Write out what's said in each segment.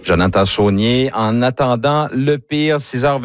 Jonathan Saunier. En attendant le pire,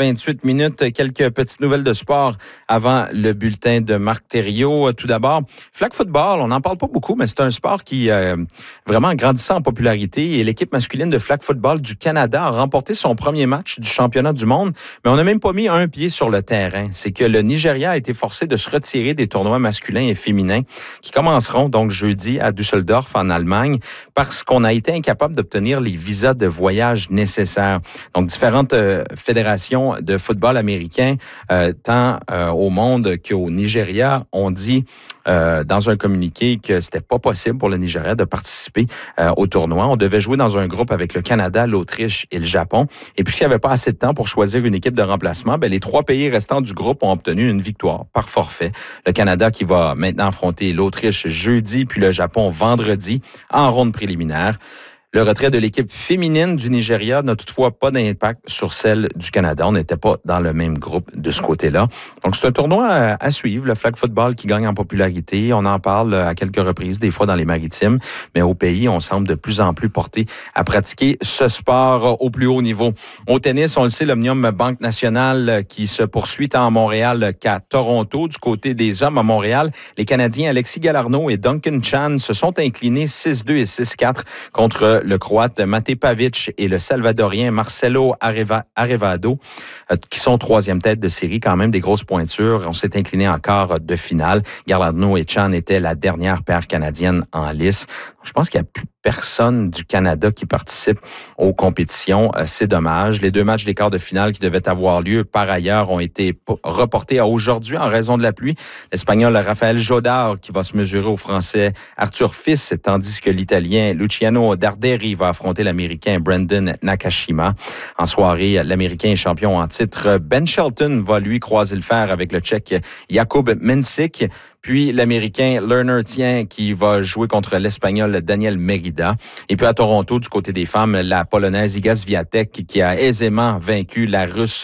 6h28, quelques petites nouvelles de sport avant le bulletin de Marc Thériault. Tout d'abord, flag football, on n'en parle pas beaucoup, mais c'est un sport qui vraiment grandissant en popularité. Et l'équipe masculine de flag football du Canada a remporté son premier match du championnat du monde, mais on n'a même pas mis un pied sur le terrain. C'est que le Nigeria a été forcé de se retirer des tournois masculins et féminins qui commenceront donc jeudi à Düsseldorf en Allemagne parce qu'on a été incapable d'obtenir les visas de voyage nécessaires. Donc, différentes fédérations de football américain, tant au monde qu'au Nigeria, ont dit dans un communiqué que c'était pas possible pour le Nigeria de participer au tournoi. On devait jouer dans un groupe avec le Canada, l'Autriche et le Japon. Et puisqu'il n'y avait pas assez de temps pour choisir une équipe de remplacement, les 3 pays restants du groupe ont obtenu une victoire par forfait. Le Canada qui va maintenant affronter l'Autriche jeudi, puis le Japon vendredi en ronde préliminaire. Le retrait de l'équipe féminine du Nigeria n'a toutefois pas d'impact sur celle du Canada. On n'était pas dans le même groupe de ce côté-là. Donc, c'est un tournoi à suivre, le flag football qui gagne en popularité. On en parle à quelques reprises, des fois dans les maritimes, mais au pays, on semble de plus en plus porté à pratiquer ce sport au plus haut niveau. Au tennis, on le sait, l'Omnium Banque Nationale qui se poursuit tant à Montréal qu'à Toronto. Du côté des hommes à Montréal, les Canadiens Alexis Galarneau et Duncan Chan se sont inclinés 6-2 et 6-4 contre le Croate Mate Pavic et le Salvadorien Marcelo Arevalo, qui sont 3e tête de série, quand même des grosses pointures. On s'est incliné en quart de finale. Galarneau et Chan étaient la dernière paire canadienne en lice. Je pense qu'il n'y a plus personne du Canada qui participe aux compétitions. C'est dommage. Les 2 matchs des quarts de finale qui devaient avoir lieu par ailleurs ont été reportés à aujourd'hui en raison de la pluie. L'Espagnol Rafael Jodar qui va se mesurer au Français Arthur Fils, tandis que l'Italien Luciano Darderi va affronter l'Américain Brandon Nakashima. En soirée, l'Américain champion en titre Ben Shelton va lui croiser le fer avec le Tchèque Jakub Mensik. Puis l'Américain Lerner Tien qui va jouer contre l'Espagnol Daniel Merida. Et puis à Toronto, du côté des femmes, la Polonaise Iga Swiatek qui a aisément vaincu la Russe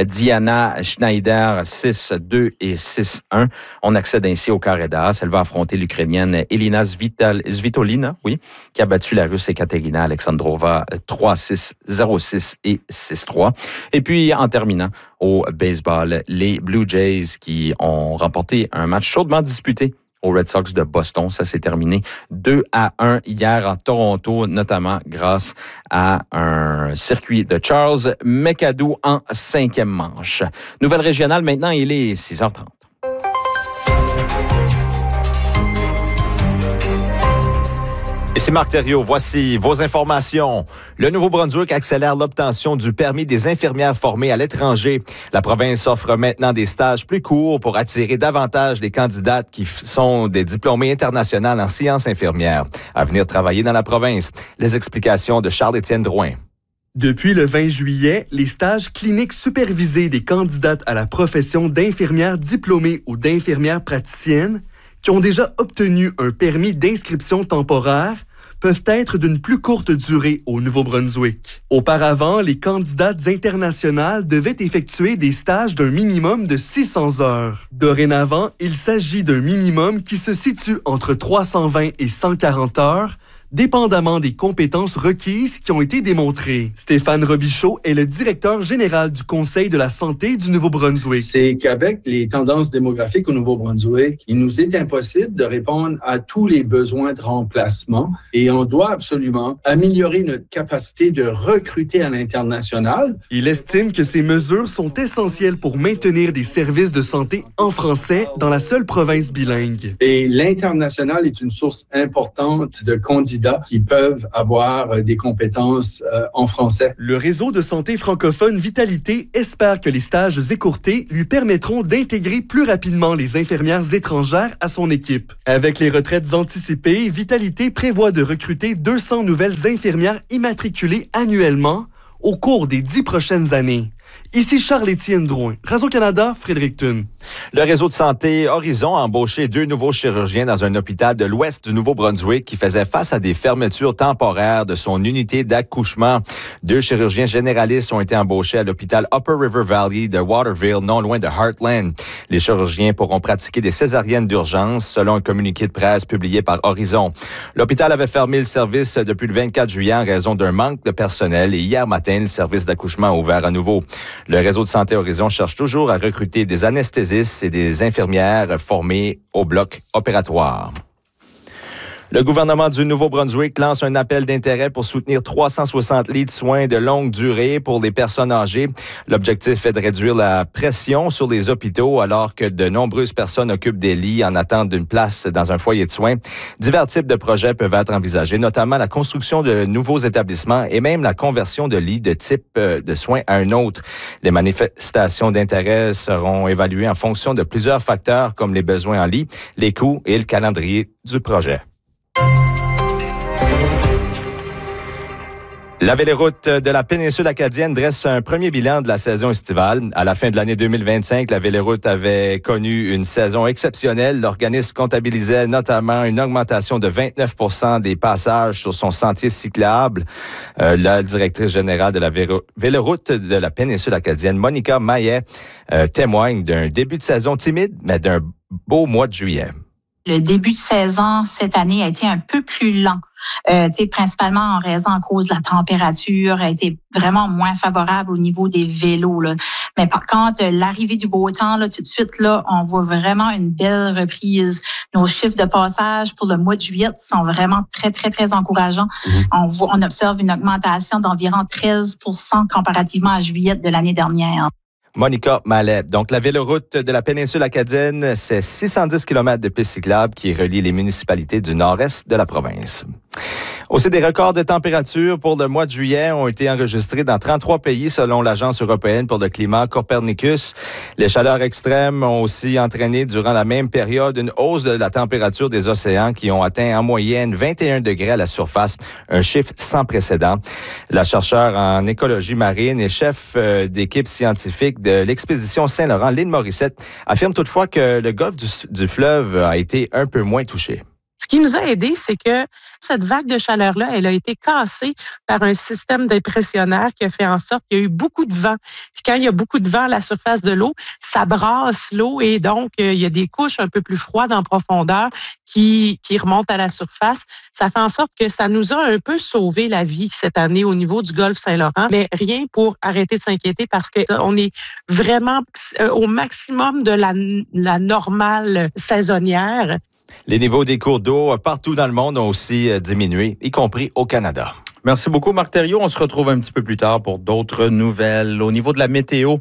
Diana Schneider 6-2 et 6-1. On accède ainsi au carré d'as. Elle va affronter l'Ukrainienne Elina Svitolina, qui a battu la Russe Ekaterina Alexandrova 3-6, 0-6 et 6-3. Et puis en terminant, au baseball, les Blue Jays qui ont remporté un match chaudement disputé aux Red Sox de Boston. Ça s'est terminé 2-1 hier à Toronto, notamment grâce à un circuit de Charles McAdoo en 5e manche. Nouvelle régionale, maintenant, il est 6h30. Et c'est Marc Thériault. Voici vos informations. Le Nouveau-Brunswick accélère l'obtention du permis des infirmières formées à l'étranger. La province offre maintenant des stages plus courts pour attirer davantage les candidates qui sont des diplômés internationaux en sciences infirmières à venir travailler dans la province. Les explications de Charles-Étienne Drouin. Depuis le 20 juillet, les stages cliniques supervisés des candidates à la profession d'infirmière diplômée ou d'infirmière praticienne qui ont déjà obtenu un permis d'inscription temporaire peuvent être d'une plus courte durée au Nouveau-Brunswick. Auparavant, les candidates internationales devaient effectuer des stages d'un minimum de 600 heures. Dorénavant, il s'agit d'un minimum qui se situe entre 320 et 140 heures, dépendamment des compétences requises qui ont été démontrées. Stéphane Robichaud est le directeur général du Conseil de la santé du Nouveau-Brunswick. C'est qu'avec les tendances démographiques au Nouveau-Brunswick, il nous est impossible de répondre à tous les besoins de remplacement et on doit absolument améliorer notre capacité de recruter à l'international. Il estime que ces mesures sont essentielles pour maintenir des services de santé en français dans la seule province bilingue. Et l'international est une source importante de candidats qui peuvent avoir des compétences en français. Le réseau de santé francophone Vitalité espère que les stages écourtés lui permettront d'intégrer plus rapidement les infirmières étrangères à son équipe. Avec les retraites anticipées, Vitalité prévoit de recruter 200 nouvelles infirmières immatriculées annuellement au cours des 10 prochaines années. Ici Charles-Étienne Drouin. Radio-Canada, Frédéric Thune. Le réseau de santé Horizon a embauché 2 nouveaux chirurgiens dans un hôpital de l'ouest du Nouveau-Brunswick qui faisait face à des fermetures temporaires de son unité d'accouchement. 2 chirurgiens généralistes ont été embauchés à l'hôpital Upper River Valley de Waterville, non loin de Heartland. Les chirurgiens pourront pratiquer des césariennes d'urgence, selon un communiqué de presse publié par Horizon. L'hôpital avait fermé le service depuis le 24 juillet en raison d'un manque de personnel et hier matin, le service d'accouchement a ouvert à nouveau. Le réseau de santé Horizon cherche toujours à recruter des anesthésistes et des infirmières formées au bloc opératoire. Le gouvernement du Nouveau-Brunswick lance un appel d'intérêt pour soutenir 360 lits de soins de longue durée pour les personnes âgées. L'objectif est de réduire la pression sur les hôpitaux alors que de nombreuses personnes occupent des lits en attente d'une place dans un foyer de soins. Divers types de projets peuvent être envisagés, notamment la construction de nouveaux établissements et même la conversion de lits de type de soins à un autre. Les manifestations d'intérêt seront évaluées en fonction de plusieurs facteurs comme les besoins en lits, les coûts et le calendrier du projet. La Véloroute de la péninsule acadienne dresse un premier bilan de la saison estivale. À la fin de l'année 2025, la Véloroute avait connu une saison exceptionnelle. L'organisme comptabilisait notamment une augmentation de 29% des passages sur son sentier cyclable. La directrice générale de la Véloroute de la péninsule acadienne, Monica Maillet, témoigne d'un début de saison timide, mais d'un beau mois de juillet. Le début de saison cette année a été un peu plus lent, principalement en raison à cause de la température, a été vraiment moins favorable au niveau des vélos. Là. Mais par contre, l'arrivée du beau temps, là, tout de suite, là, on voit vraiment une belle reprise. Nos chiffres de passage pour le mois de juillet sont vraiment très, très, très encourageants. On observe une augmentation d'environ 13% comparativement à juillet de l'année dernière. Monica Mallet. Donc, la Véloroute de la péninsule acadienne, c'est 610 km de pistes cyclables qui relient les municipalités du nord-est de la province. Aussi, des records de température pour le mois de juillet ont été enregistrés dans 33 pays selon l'Agence européenne pour le climat Copernicus. Les chaleurs extrêmes ont aussi entraîné durant la même période une hausse de la température des océans qui ont atteint en moyenne 21 degrés à la surface, un chiffre sans précédent. La chercheure en écologie marine et chef d'équipe scientifique de l'expédition Saint-Laurent, Lynn Morissette, affirme toutefois que le golfe du fleuve a été un peu moins touché. Ce qui nous a aidé, c'est que cette vague de chaleur-là, elle a été cassée par un système d'impressionnaire qui a fait en sorte qu'il y a eu beaucoup de vent. Puis quand il y a beaucoup de vent à la surface de l'eau, ça brasse l'eau et donc il y a des couches un peu plus froides en profondeur qui remontent à la surface. Ça fait en sorte que ça nous a un peu sauvé la vie cette année au niveau du golfe Saint-Laurent, mais rien pour arrêter de s'inquiéter parce qu'on est vraiment au maximum de la normale saisonnière. Les niveaux des cours d'eau partout dans le monde ont aussi diminué, y compris au Canada. Merci beaucoup, Marc Thériault. On se retrouve un petit peu plus tard pour d'autres nouvelles. Au niveau de la météo,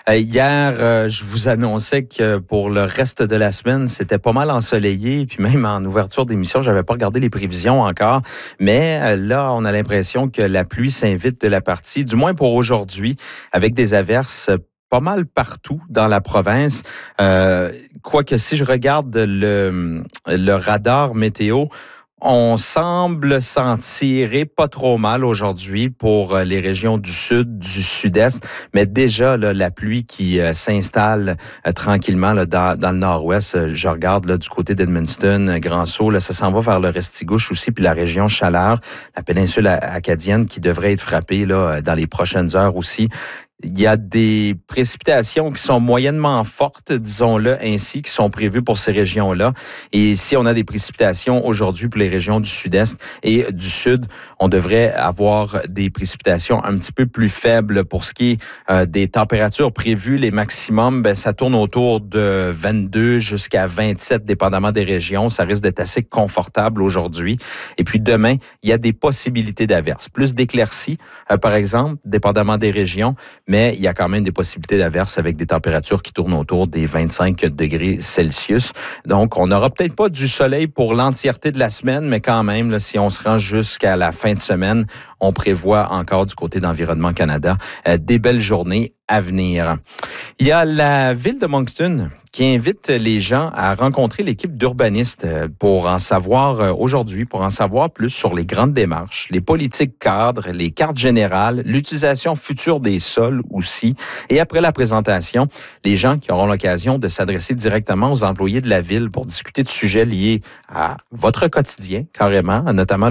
hier, je vous annonçais que pour le reste de la semaine, c'était pas mal ensoleillé. Puis même en ouverture d'émission, j'avais pas regardé les prévisions encore. Mais là, on a l'impression que la pluie s'invite de la partie, du moins pour aujourd'hui, avec des averses pas mal partout dans la province. Quoique si je regarde le radar météo, on semble s'en tirer pas trop mal aujourd'hui pour les régions du sud, du sud-est, mais déjà là, la pluie qui s'installe tranquillement là, dans le nord-ouest. Je regarde là, du côté d'Edmundston, Grand-Sault, là, ça s'en va vers le Restigouche aussi, puis la région Chaleur, la péninsule acadienne qui devrait être frappée là, dans les prochaines heures aussi. Il y a des précipitations qui sont moyennement fortes, disons-le ainsi, qui sont prévues pour ces régions-là. Et si on a des précipitations aujourd'hui pour les régions du sud-est et du sud, on devrait avoir des précipitations un petit peu plus faibles. Pour ce qui est des températures prévues, les maximums, ça tourne autour de 22 jusqu'à 27, dépendamment des régions. Ça risque d'être assez confortable aujourd'hui. Et puis demain, il y a des possibilités d'averses. Plus d'éclaircies, par exemple, dépendamment des régions, mais il y a quand même des possibilités d'averses avec des températures qui tournent autour des 25 degrés Celsius. Donc, on n'aura peut-être pas du soleil pour l'entièreté de la semaine, mais quand même, là, si on se rend jusqu'à la fin de semaine, on prévoit encore du côté d'Environnement Canada des belles journées à venir. Il y a la ville de Moncton qui invite les gens à rencontrer l'équipe d'urbanistes pour en savoir aujourd'hui, pour en savoir plus sur les grandes démarches, les politiques cadres, les cartes générales, l'utilisation future des sols aussi. Et après la présentation, les gens qui auront l'occasion de s'adresser directement aux employés de la ville pour discuter de sujets liés à votre quotidien, carrément, notamment